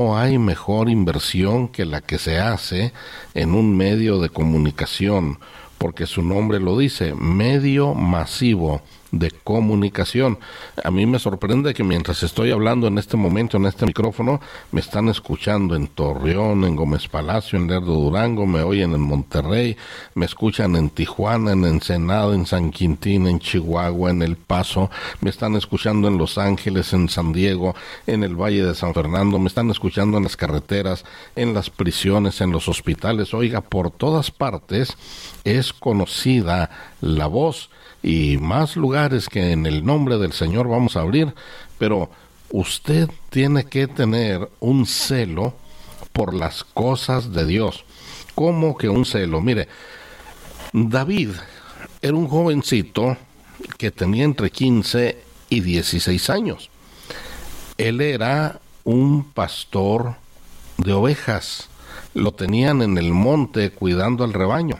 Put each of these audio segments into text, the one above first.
no hay mejor inversión que la que se hace en un medio de comunicación, porque su nombre lo dice, medio masivo de comunicación. A mí me sorprende que mientras estoy hablando en este momento en este micrófono, me están escuchando en Torreón, en Gómez Palacio, en Lerdo Durango, me oyen en Monterrey, me escuchan en Tijuana, en Ensenada, en San Quintín, en Chihuahua, en El Paso, me están escuchando en Los Ángeles, en San Diego, en el Valle de San Fernando, me están escuchando en las carreteras, en las prisiones, en los hospitales. Oiga, por todas partes es conocida la voz, y más lugares que en el nombre del Señor vamos a abrir, pero usted tiene que tener un celo por las cosas de Dios. ¿Cómo que un celo? Mire, David era un jovencito que tenía entre 15 y 16 años. Él era un pastor de ovejas. Lo tenían en el monte cuidando al rebaño.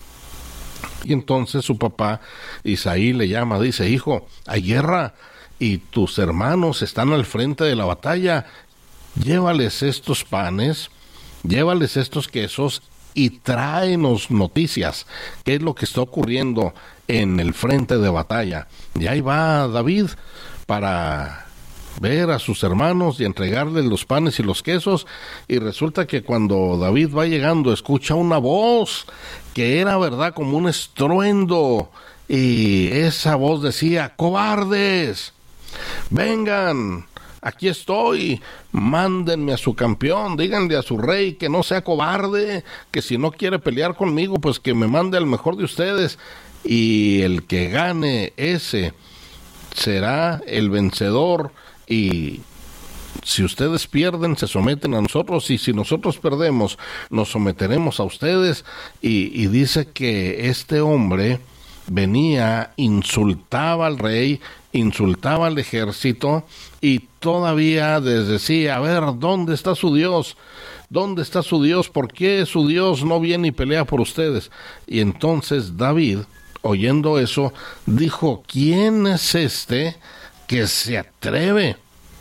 Y entonces su papá, Isaí, le llama, dice: hijo, hay guerra y tus hermanos están al frente de la batalla. Llévales estos panes, llévales estos quesos y tráenos noticias. ¿Qué es lo que está ocurriendo en el frente de batalla? Y ahí va David para ver a sus hermanos y entregarles los panes y los quesos, y resulta que cuando David va llegando escucha una voz que era, verdad, como un estruendo, y esa voz decía: cobardes, vengan, aquí estoy, mándenme a su campeón, díganle a su rey que no sea cobarde, que si no quiere pelear conmigo, pues que me mande al mejor de ustedes, y el que gane ese será el vencedor. Y si ustedes pierden, se someten a nosotros, y si nosotros perdemos, nos someteremos a ustedes. Y dice que este hombre venía, insultaba al rey, insultaba al ejército, y todavía les decía: a ver, ¿dónde está su Dios? ¿Dónde está su Dios? ¿Por qué su Dios no viene y pelea por ustedes? Y entonces David, oyendo eso, dijo: ¿quién es este que se atreve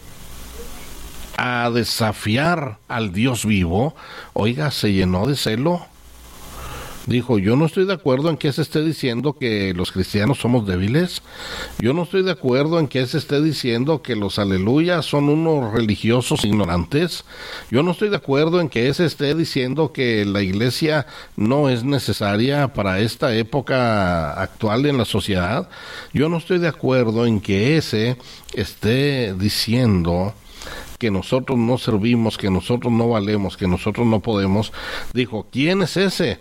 a desafiar al Dios vivo? Oiga, se llenó de celo. Dijo: yo no estoy de acuerdo en que se esté diciendo que los cristianos somos débiles. Yo no estoy de acuerdo en que se esté diciendo que los aleluyas son unos religiosos ignorantes. Yo no estoy de acuerdo en que se esté diciendo que la iglesia no es necesaria para esta época actual en la sociedad. Yo no estoy de acuerdo en que ese esté diciendo que nosotros no servimos, que nosotros no valemos, que nosotros no podemos. Dijo: ¿quién es ese?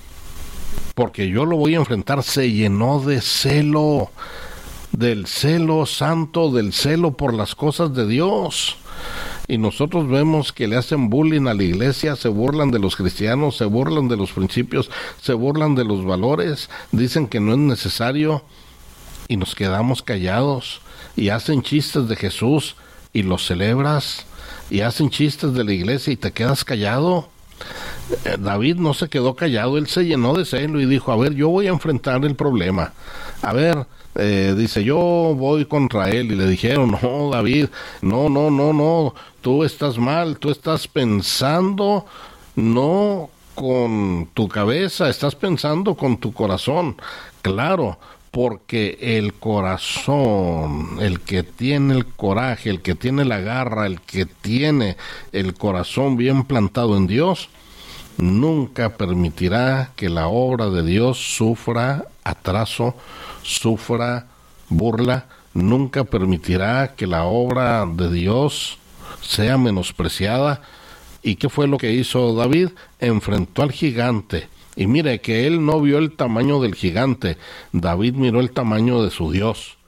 Porque yo lo voy a enfrentar. Se llenó de celo, del celo santo, del celo por las cosas de Dios. Y nosotros vemos que le hacen bullying a la iglesia, se burlan de los cristianos, se burlan de los principios, se burlan de los valores, dicen que no es necesario, y nos quedamos callados. Y hacen chistes de Jesús y los celebras, y hacen chistes de la iglesia y te quedas callado. David no se quedó callado, él se llenó de celo y dijo: a ver, yo voy a enfrentar el problema. A ver, dice: yo voy contra él. Y le dijeron: no, David, no, tú estás mal, tú estás pensando no con tu cabeza, estás pensando con tu corazón. Claro, porque el corazón, el que tiene el coraje, el que tiene la garra, el que tiene el corazón bien plantado en Dios, nunca permitirá que la obra de Dios sufra atraso, sufra burla, nunca permitirá que la obra de Dios sea menospreciada. ¿Y qué fue lo que hizo David? Enfrentó al gigante. Y mire que él no vio el tamaño del gigante, David miró el tamaño de su Dios.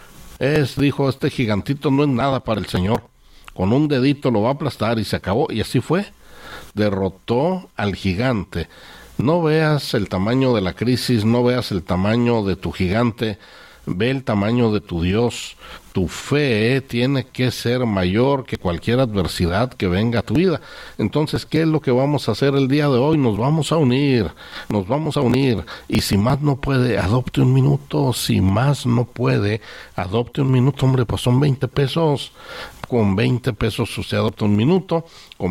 Dijo: este gigantito no es nada para el Señor, con un dedito lo va a aplastar, y se acabó. Y así fue, derrotó al gigante. No veas el tamaño de la crisis, no veas el tamaño de tu gigante, ve el tamaño de tu Dios. Tu fe tiene que ser mayor que cualquier adversidad que venga a tu vida. Entonces, ¿qué es lo que vamos a hacer el día de hoy? Nos vamos a unir. Y si más no puede, adopte un minuto. Si más no puede, adopte un minuto. Hombre, pues son 20 pesos. Con 20 pesos usted adopta un minuto. Con